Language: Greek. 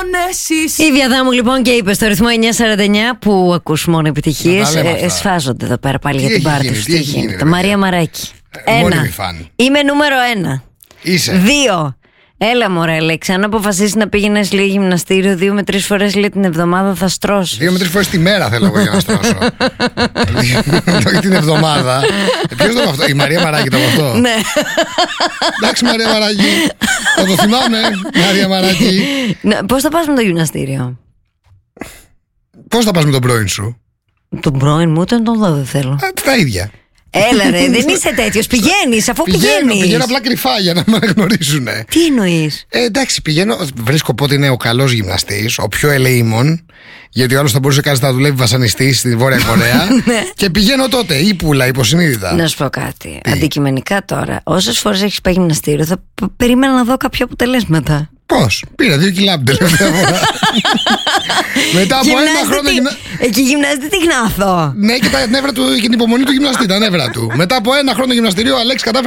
εσείς. Η Βιαδά μου λοιπόν και είπε στο ρυθμό 949 που ακούς μόνο επιτυχίες. Σφάζονται εδώ πέρα πάλι για την πάρτι του. Τι γίνεται. Μαρία Μαράκη. 1. Είμαι νούμερο 1. Είσαι. 2. Έλα μωρέ, Αλέξη, αν αποφασίσεις να πήγαινες λίγο γυμναστήριο 2 με 3 φορές λέει την εβδομάδα θα στρώσεις. 2 με 3 φορές τη μέρα θέλω εγώ για να στρώσω. Όχι την εβδομάδα. Ποιος το είπε αυτό, η Μαρία Μαράκη το είπε αυτό. Ναι. Εντάξει Μαρία Μαράκη, θα το θυμάμαι Μαρία Μαράκη. Πώς θα πας με το γυμναστήριο? Πώς θα πας με τον πρώην σου? Τον πρώην μου ούτε τον δω δεν θέλω. Τα ίδια. Έλα ρε, δεν είσαι τέτοιος. Πηγαίνεις, αφού πηγαίνεις. Πηγαίνω απλά κρυφά για να με αναγνωρίσουν. Τι εννοείς? Εντάξει, πηγαίνω. Βρίσκω πότε είναι ο καλός γυμναστής, ο πιο ελεήμων. Γιατί ο άλλος θα μπορούσε κάτι να δουλεύει βασανιστής στη Βόρεια Κορέα. Και πηγαίνω τότε, ύπουλα, υποσυνείδητα. Να σου πω κάτι. Αντικειμενικά τώρα, όσες φορές έχεις πάει γυμναστήριο, θα περίμενα να δω κάποια αποτελέσματα. Πώς? Πήρα 2 κιλά την τελευταία φορά. Μετά από 1 χρόνο. Εκεί γυμνάζεται τη γνάθο. Ναι, και τα νεύρα του και την υπομονή του γυμναστή, τα νεύρα του. Μετά από 1 χρόνο γυμναστηρίου, ο Αλέξης κατάφερε